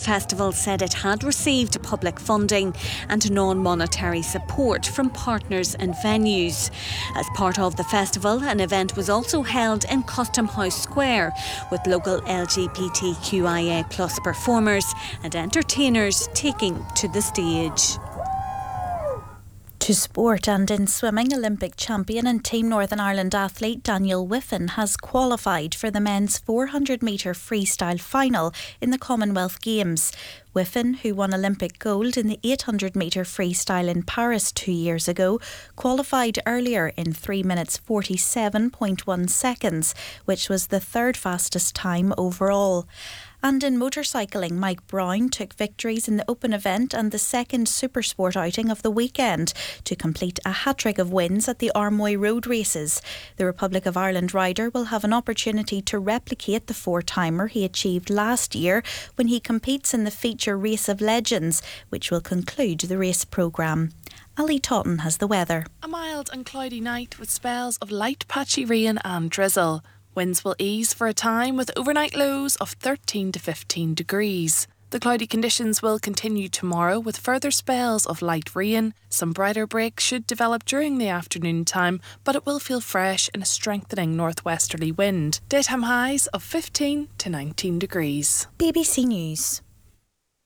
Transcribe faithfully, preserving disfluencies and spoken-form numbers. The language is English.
Festival said it had received public funding and non-monetary support from partners and venues. As part of the festival, an event was also held in Custom House Square with local L G B T Q I A plus performers and entertainers taking to the stage. To sport, and in swimming, Olympic champion and Team Northern Ireland athlete Daniel Wiffen has qualified for the men's four hundred metre freestyle final in the Commonwealth Games. Wiffen, who won Olympic gold in the eight hundred metre freestyle in Paris two years ago, qualified earlier in three minutes forty-seven point one seconds, which was the third fastest time overall. And in motorcycling, Mike Brown took victories in the Open event and the second Supersport outing of the weekend to complete a hat-trick of wins at the Armoy Road Races. The Republic of Ireland rider will have an opportunity to replicate the four-timer he achieved last year when he competes in the feature Race of Legends, which will conclude the race programme. Ali Totten has the weather. A mild and cloudy night with spells of light patchy rain and drizzle. Winds will ease for a time with overnight lows of thirteen to fifteen degrees. The cloudy conditions will continue tomorrow with further spells of light rain. Some brighter breaks should develop during the afternoon time, but it will feel fresh in a strengthening northwesterly wind. Daytime highs of fifteen to nineteen degrees. B B C News.